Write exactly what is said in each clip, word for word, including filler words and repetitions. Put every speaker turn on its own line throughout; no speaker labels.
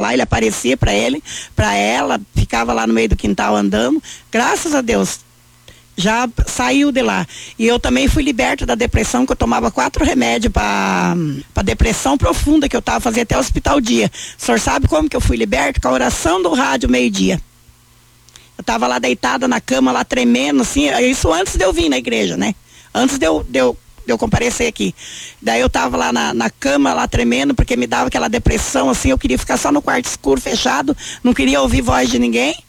lá, ele aparecia para ele, para ela, ficava lá no meio do quintal andando. Graças a Deus, já saiu de lá. E eu também fui liberta da depressão, que eu tomava quatro remédios para para depressão profunda que eu tava fazendo até o hospital dia. O senhor sabe como que eu fui liberta? Com a oração do rádio meio-dia. Eu tava lá deitada na cama, lá tremendo, assim, isso antes de eu vir na igreja, né? Antes de eu, de eu, de eu comparecer aqui. Daí eu tava lá na, na cama, lá tremendo, porque me dava aquela depressão, assim, eu queria ficar só no quarto escuro, fechado, não queria ouvir voz de ninguém.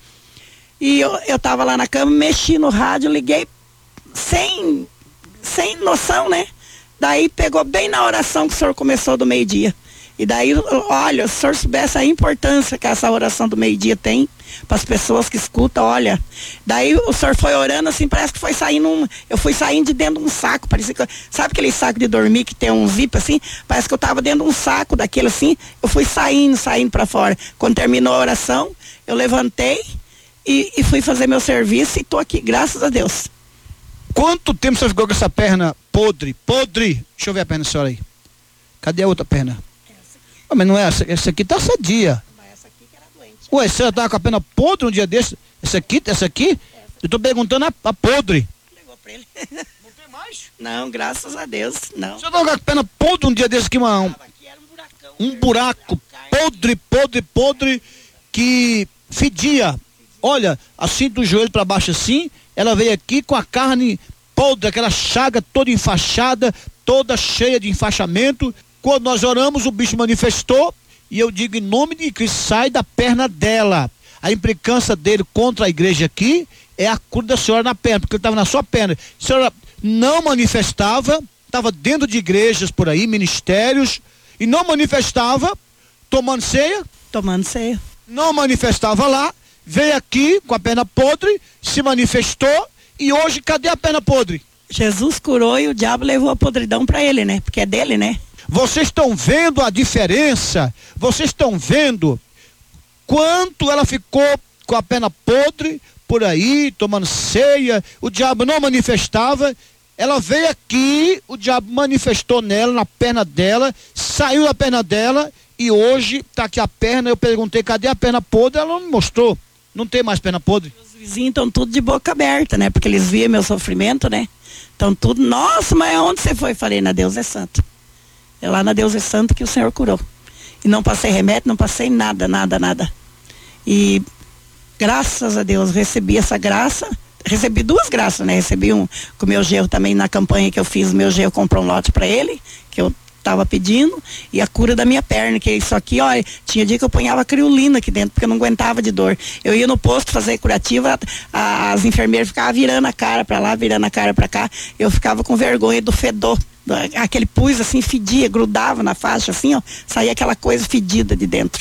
E eu, eu tava lá na cama, mexi no rádio, liguei sem, sem noção, né? Daí pegou bem na oração que o senhor começou do meio-dia. E daí, olha, se o senhor soubesse a importância que essa oração do meio-dia tem para as pessoas que escutam, olha. Daí o senhor foi orando assim, parece que foi saindo um, eu fui saindo de dentro de um saco, parecia que, sabe aquele saco de dormir que tem um zip assim? Parece que eu tava dentro de um saco daquele assim, eu fui saindo, saindo para fora. Quando terminou a oração, eu levantei e, e fui fazer meu serviço e tô aqui, graças a Deus.
Quanto tempo você ficou com essa perna podre? Podre! Deixa eu ver a perna da senhora aí. Cadê a outra perna? Ah, mas não é essa, essa aqui tá sadia.
Mas essa aqui que era doente.
Ué, a senhora tava com a perna podre um dia desse? Essa aqui, essa aqui? Essa. Eu tô perguntando a, a podre.
Levou pra ele.
Não tem mais?
Não, graças a Deus, não.
A senhora tava com a perna podre um dia desse aqui, uma, um,
Aqui era um buracão.
um buraco podre, podre, podre, que fedia. Olha, assim do joelho para baixo assim, ela veio aqui com a carne podre, aquela chaga toda enfaixada, toda cheia de enfaixamento. Quando nós oramos, o bicho manifestou, e eu digo em nome de Cristo, sai da perna dela. A implicância dele contra a igreja aqui é a cura da senhora na perna, porque ele estava na sua perna. A senhora não manifestava, estava dentro de igrejas por aí, ministérios, e não manifestava, tomando ceia.
Tomando ceia.
Não manifestava lá, veio aqui com a perna podre, se manifestou, e hoje cadê a perna podre?
Jesus curou e o diabo levou a podridão para ele, né? Porque é dele, né?
Vocês estão vendo a diferença? Vocês estão vendo quanto ela ficou com a perna podre por aí, tomando ceia, o diabo não manifestava, ela veio aqui, o diabo manifestou nela, na perna dela, saiu da perna dela, e hoje está aqui a perna. Eu perguntei, cadê a perna podre? Ela não me mostrou, não tem mais perna podre.
Os vizinhos estão tudo de boca aberta, né? Porque eles viam meu sofrimento, né? Então tudo, nossa, mas onde você foi? Falei, na Deus é Santo. É lá na Deus é Santo que o Senhor curou. E não passei remédio, não passei nada, nada, nada. E graças a Deus recebi essa graça. Recebi duas graças, né? Recebi um com o meu genro também na campanha que eu fiz. Meu genro comprou um lote para ele, que eu tava pedindo. E a cura da minha perna, que isso aqui, ó, tinha dia que eu ponhava criolina aqui dentro, porque eu não aguentava de dor. Eu ia no posto fazer curativa, a, as enfermeiras ficavam virando a cara para lá, virando a cara para cá. Eu ficava com vergonha do fedor. Aquele pus assim fedia, grudava na faixa assim, ó, saía aquela coisa fedida de dentro.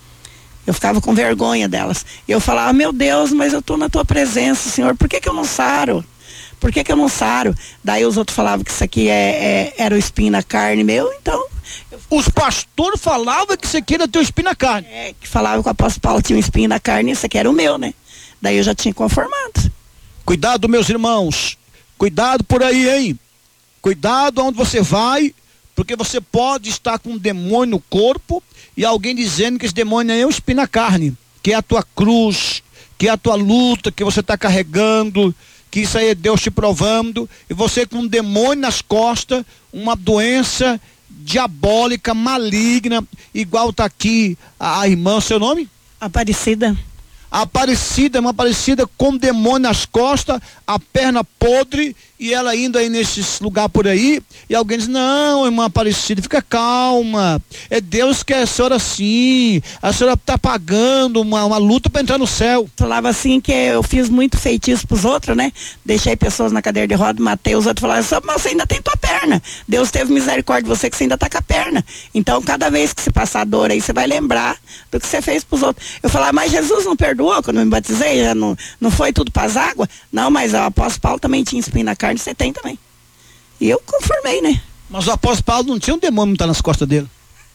Eu ficava com vergonha delas. Eu falava, meu Deus, mas eu tô na tua presença, Senhor, por que que eu não saro? Por que que eu não saro? Daí os outros falavam que isso aqui é, é, era o espinho na carne meu, então... Eu...
Os pastores falavam que isso aqui era teu espinho na carne.
É, que falavam que o apóstolo Paulo tinha um espinho na carne, e isso aqui era o meu, né? Daí eu já tinha conformado.
Cuidado, meus irmãos, cuidado por aí, hein? Cuidado aonde você vai, porque você pode estar com um demônio no corpo e alguém dizendo que esse demônio é um espinho na carne, que é a tua cruz, que é a tua luta que você está carregando, que isso aí é Deus te provando, e você com um demônio nas costas, uma doença diabólica, maligna, igual está aqui a, a irmã, seu nome?
Aparecida.
A Aparecida, uma Aparecida com demônio nas costas, a perna podre, e ela indo aí nesse lugar por aí, e alguém diz, não, irmã Aparecida, fica calma, é Deus que é a senhora assim, a senhora está pagando uma, uma luta para entrar no céu.
Falava assim que eu fiz muito feitiço pros outros, né? Deixei pessoas na cadeira de roda, matei os outros, falavam, mas você ainda tem tua perna, Deus teve misericórdia de você que você ainda tá com a perna, então cada vez que você passar dor aí, você vai lembrar do que você fez pros outros. Eu falava, mas Jesus não perdoou quando eu me batizei? Já não, não foi tudo pras águas? Não, mas o apóstolo Paulo também tinha espinho na carne, você tem também. E eu conformei, né?
Mas o apóstolo Paulo não tinha um demônio que tá nas costas dele.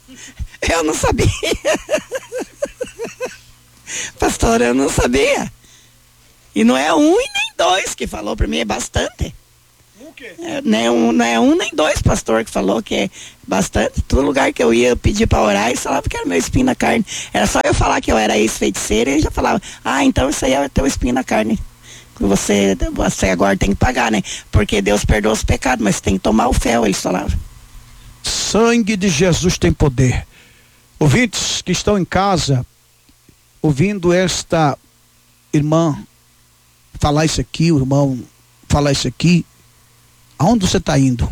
Eu não sabia. Pastor, eu não sabia. E não é um e nem dois que falou pra mim, é bastante.
O quê?
É, não, é um, não é um nem dois pastor que falou que é bastante. Todo lugar que eu ia pedir para orar, eles falavam que era meu espinho na carne. Era só eu falar que eu era ex-feiticeira e eles já falavam, ah, então isso aí é teu espinho na carne. Você, você agora tem que pagar, né? Porque Deus perdoa os pecados, mas tem que tomar o fel, eles falavam.
Sangue de Jesus tem poder. Ouvintes que estão em casa, ouvindo esta irmã falar isso aqui, o irmão falar isso aqui, aonde você está indo?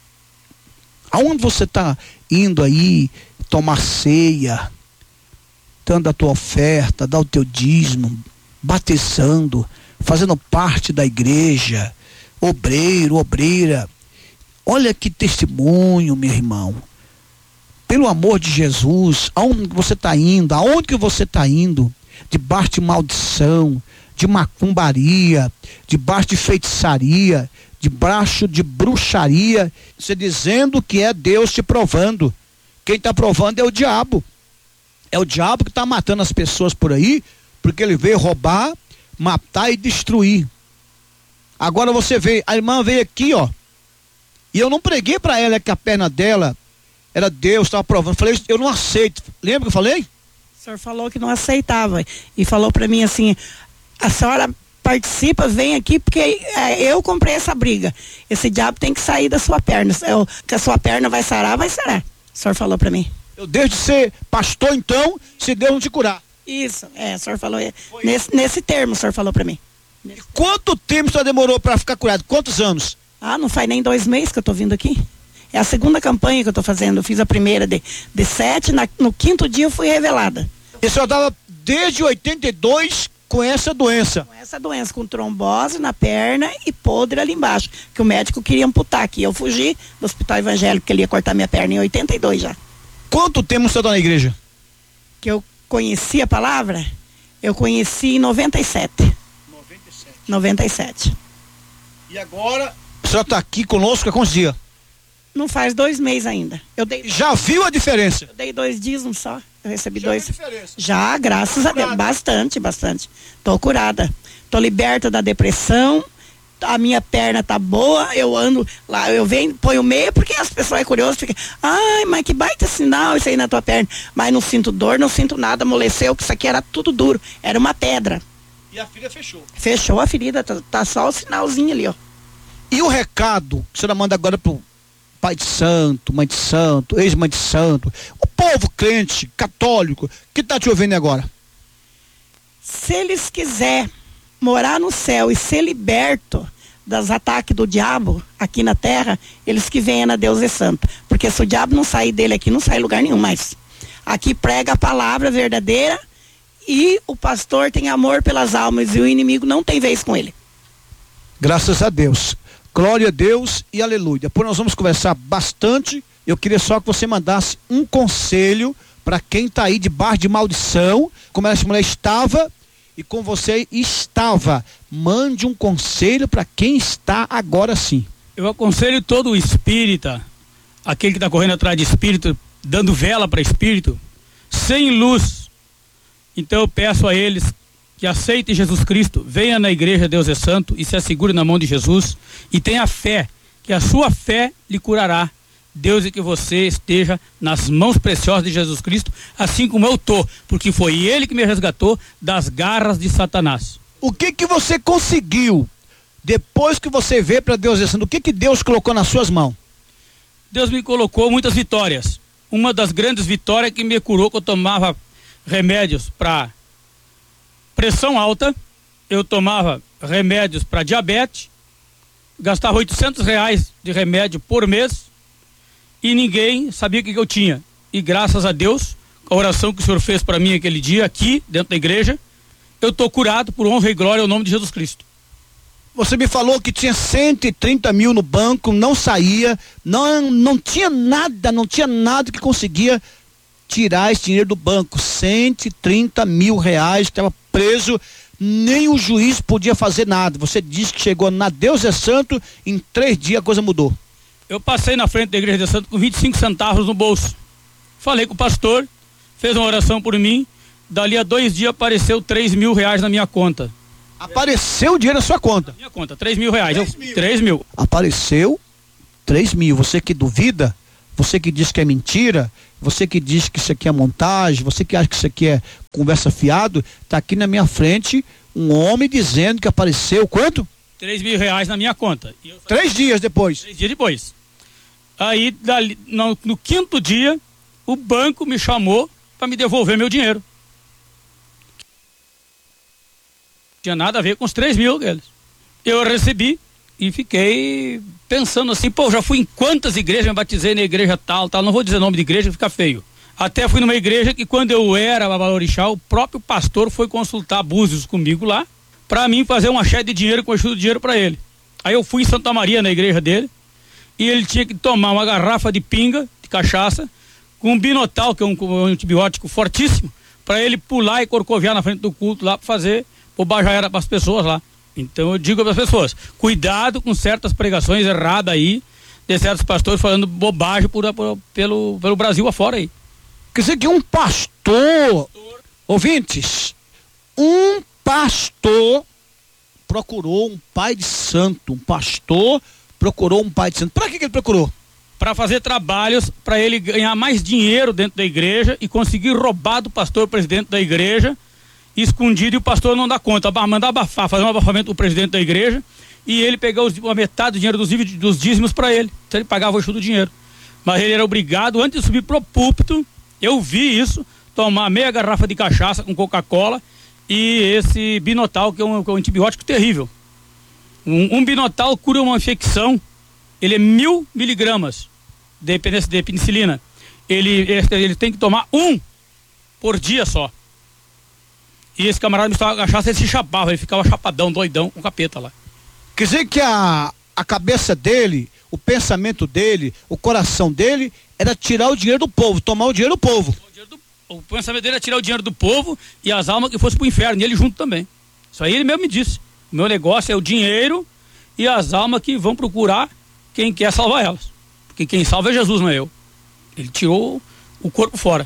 Aonde você está indo aí tomar ceia, dando a tua oferta, dar o teu dízimo, batizando, fazendo parte da igreja, obreiro, obreira? Olha que testemunho, meu irmão. Pelo amor de Jesus, aonde você está indo? Aonde que você está indo? Debaixo de maldição, de macumbaria, debaixo de feitiçaria, debaixo de bruxaria, você dizendo que é Deus te provando. Quem está provando é o diabo. É o diabo que está matando as pessoas por aí, porque ele veio roubar, matar e destruir. Agora você vê, a irmã veio aqui, ó, e eu não preguei para ela que a perna dela era Deus, estava provando. Falei, eu não aceito. Lembra que eu falei?
O senhor falou que não aceitava e falou para mim assim, a senhora participa, vem aqui porque é, eu comprei essa briga. Esse diabo tem que sair da sua perna. Eu, que a sua perna vai sarar, vai sarar. O senhor falou para mim.
Eu deixo de ser pastor então, se Deus não te curar.
Isso, é, o senhor falou, nesse, nesse termo o senhor falou para mim.
E quanto tempo você demorou para ficar curado? Quantos anos?
Ah, não faz nem dois meses que eu tô vindo aqui. É a segunda campanha que eu tô fazendo. Eu fiz a primeira de, de sete, na, no quinto dia eu fui revelada.
E a senhora estava desde oitenta e dois com essa doença?
Com essa doença, com trombose na perna e podre ali embaixo, que o médico queria amputar aqui. Eu fugi do hospital evangélico, que ele ia cortar minha perna em oitenta e dois já.
Quanto tempo você está na igreja?
Que eu conheci a palavra? Eu conheci em noventa e sete.
noventa e sete.
noventa e sete.
E agora, a senhora está aqui conosco há quantos dias?
Não faz dois meses ainda. Eu dei,
Já viu a diferença?
eu dei dois dízimos só. Eu recebi
Já
dois.
viu a diferença?
Já, graças
Tô
a Deus.
curada.
Bastante, bastante. Tô curada. Tô liberta da depressão. A minha perna tá boa. Eu ando lá, eu venho, ponho meia, porque as pessoas é curiosas, ficam, ai, mas que baita sinal isso aí na tua perna. Mas não sinto dor, não sinto nada, amoleceu, que isso aqui era tudo duro. Era uma pedra.
E a filha fechou.
Fechou a ferida, tá, tá só o sinalzinho ali, ó.
E o recado que a senhora manda agora pro pai de santo, mãe de santo, ex-mãe de santo, o povo crente, católico, que tá te ouvindo agora?
Se eles quiserem morar no céu e ser liberto dos ataques do diabo aqui na terra, eles que venham na Deus é santo. Porque se o diabo não sair dele aqui, não sai em lugar nenhum mais. Aqui prega a palavra verdadeira e o pastor tem amor pelas almas e o inimigo não tem vez com ele.
Graças a Deus. Glória a Deus e aleluia. Depois nós vamos conversar bastante. Eu queria só que você mandasse um conselho para quem está aí debaixo de maldição, como essa mulher estava e com você estava. Mande um conselho para quem está agora sim.
Eu aconselho todo espírita, aquele que está correndo atrás de espírito, dando vela para espírito, sem luz. Então eu peço a eles que aceitem Jesus Cristo, venha na igreja Deus é Santo e se assegure na mão de Jesus e tenha fé, que a sua fé lhe curará. Deus e que você esteja nas mãos preciosas de Jesus Cristo, assim como eu estou, porque foi Ele que me resgatou das garras de Satanás.
O que que você conseguiu depois que você veio para Deus é Santo? O que que Deus colocou nas suas mãos?
Deus me colocou muitas vitórias. Uma das grandes vitórias que me curou, que eu tomava remédios para pressão alta, eu tomava remédios para diabetes, gastava oitocentos reais de remédio por mês e ninguém sabia o que, que eu tinha. E graças a Deus, a oração que o Senhor fez para mim aquele dia, aqui dentro da igreja, eu estou curado por honra e glória ao nome de Jesus Cristo.
Você me falou que tinha cento e trinta mil no banco, não saía, não, não tinha nada, não tinha nada que conseguia tirar esse dinheiro do banco. cento e trinta mil reais, estava preso, nem o juiz podia fazer nada. Você disse que chegou na Deus é Santo, em três dias a coisa mudou.
Eu passei na frente da igreja de Santo com vinte e cinco centavos no bolso. Falei com o pastor, fez uma oração por mim, dali a dois dias apareceu três mil reais na minha conta.
Apareceu o dinheiro na sua conta?
Minha conta, três mil reais.
três
eu,
mil.
três mil.
Apareceu três mil. Você que duvida, você que diz que é mentira, você que diz que isso aqui é montagem, você que acha que isso aqui é conversa fiado, tá aqui na minha frente um homem dizendo que apareceu quanto?
três mil reais na minha conta. E eu...
Três dias depois.
Três dias depois. Aí, dali, no, no quinto dia, o banco me chamou para me devolver meu dinheiro. Não tinha nada a ver com os três mil deles. Eu recebi e fiquei pensando assim, pô, já fui em quantas igrejas, me batizei na igreja tal, tal, não vou dizer nome de igreja, fica feio. Até fui numa igreja que quando eu era babalorixá, o próprio pastor foi consultar Búzios comigo lá, para mim fazer uma cheque de dinheiro, com o dinheiro para ele. Aí eu fui em Santa Maria, na igreja dele, e ele tinha que tomar uma garrafa de pinga, de cachaça, com um binotal, que é um, um antibiótico fortíssimo, para ele pular e corcoviar na frente do culto lá, para fazer bobajaera para as pessoas lá. Então eu digo para as pessoas, cuidado com certas pregações erradas aí, de certos pastores falando bobagem por, por, pelo, pelo Brasil afora aí.
Quer dizer que um pastor, ouvintes, um pastor procurou um pai de santo, um pastor procurou um pai de santo. Para que, que ele procurou?
Para fazer trabalhos, para ele ganhar mais dinheiro dentro da igreja e conseguir roubar do pastor presidente da igreja, escondido, e o pastor não dá conta, mandar abafar, fazer um abafamento do presidente da igreja, e ele pegar os, a metade do dinheiro dos, dos dízimos para ele, então ele pagava o eixo do dinheiro. Mas ele era obrigado, antes de subir pro púlpito, eu vi isso, tomar meia garrafa de cachaça com Coca-Cola e esse binotal, que é um, que é um antibiótico terrível. Um, um binotal cura uma infecção, ele é mil miligramas de, de penicilina. Ele, ele tem que tomar um por dia só. E esse camarada misturava cachaça, ele se chapava, ele ficava chapadão, doidão, com o capeta lá.
Quer dizer que a, a cabeça dele, o pensamento dele, o coração dele, era tirar o dinheiro do povo, tomar o dinheiro do povo.
O, dinheiro do, o pensamento dele era tirar o dinheiro do povo e as almas que fossem pro inferno, e ele junto também. Isso aí ele mesmo me disse. O meu negócio é o dinheiro e as almas que vão procurar quem quer salvar elas. Porque quem salva é Jesus, não é eu. Ele tirou o corpo fora.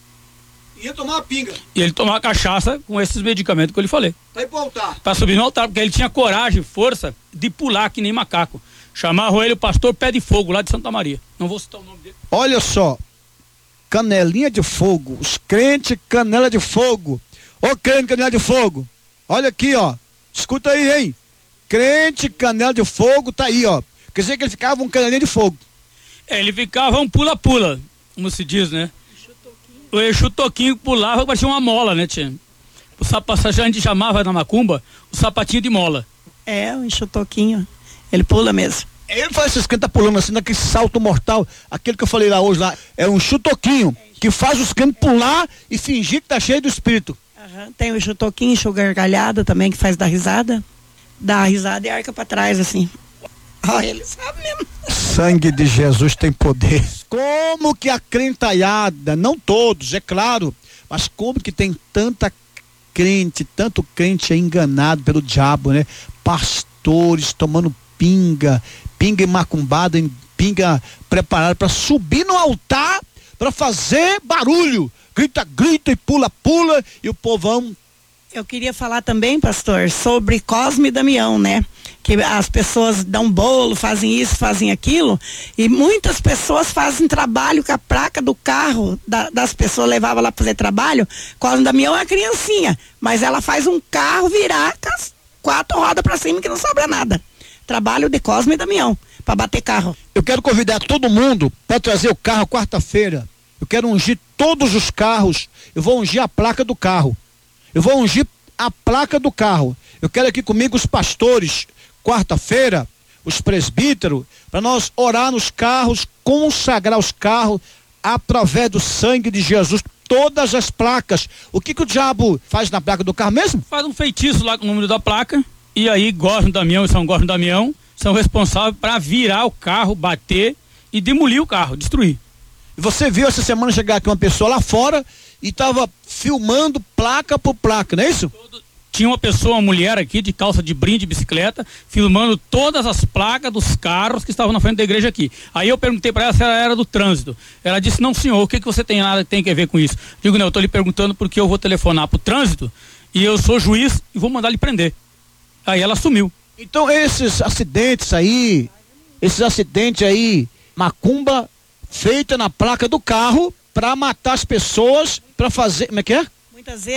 Ia tomar uma pinga.
E ele tomava cachaça com esses medicamentos que eu lhe falei.
Pra ir pro altar.
Pra subir no altar, porque ele tinha coragem, força de pular que nem macaco. Chamavam ele o pastor Pé de Fogo, lá de Santa Maria. Não vou citar o nome dele.
Olha só, canelinha de fogo, os crentes canela de fogo. Ô crente canela de fogo, olha aqui, ó, escuta aí, hein. Crente canela de fogo, tá aí, ó. Quer dizer que ele ficava um canelinha de fogo.
É, ele ficava um pula-pula, como se diz, né? O eixo toquinho pulava, parecia uma mola, né, tia? O sapato, a gente chamava na macumba o sapatinho de mola.
É, o enxutoquinho. Ele pula mesmo.
Ele faz esses crentes tá pulando assim, naquele salto mortal, aquele que eu falei lá hoje, lá, é um chutoquinho, que faz os crentes pular e fingir que tá cheio do espírito.
Uhum. Tem o enxutoquinho, enxu gargalhada também, que faz dar risada. Dá a risada e arca pra trás, assim. Ó, ele sabe mesmo.
Sangue de Jesus tem poder. Como que a crentalhada, não todos, é claro, mas como que tem tanta crente, tanto crente é enganado pelo diabo, né? Pastores tomando pinga, pinga macumbada, pinga preparada para subir no altar, para fazer barulho, grita, grita e pula, pula, e o povão.
Eu queria falar também, pastor, sobre Cosme e Damião, né? Que as pessoas dão bolo, fazem isso, fazem aquilo, e muitas pessoas fazem trabalho com a placa do carro da, das pessoas, levava lá para fazer trabalho. Cosme e Damião é uma criancinha, mas ela faz um carro virar com as quatro rodas para cima que não sobra nada. Trabalho de Cosme e Damião, para bater carro.
Eu quero convidar todo mundo para trazer o carro quarta-feira. Eu quero ungir todos os carros. Eu vou ungir a placa do carro. Eu vou ungir a placa do carro. Eu quero aqui comigo os pastores, quarta-feira, os presbíteros, para nós orar nos carros, consagrar os carros através do sangue de Jesus. Todas as placas. O que que o diabo faz na placa do carro mesmo?
Faz um feitiço lá com o número da placa. E aí, Cosme e Damião e São Cosme e Damião são responsáveis para virar o carro, bater e demolir o carro, destruir.
E você viu essa semana chegar aqui uma pessoa lá fora e estava filmando placa por placa, não é isso?
Todo, tinha uma pessoa, uma mulher aqui de calça de brim de bicicleta, filmando todas as placas dos carros que estavam na frente da igreja aqui. Aí eu perguntei para ela se ela era do trânsito. Ela disse: não, senhor, o que que você tem nada tem que ver com isso? Digo: não, eu estou lhe perguntando porque eu vou telefonar pro trânsito e eu sou juiz e vou mandar lhe prender. Aí ela sumiu.
Então esses acidentes aí, esses acidentes aí, macumba feita na placa do carro para matar as pessoas, para fazer, como é que é?
Muitas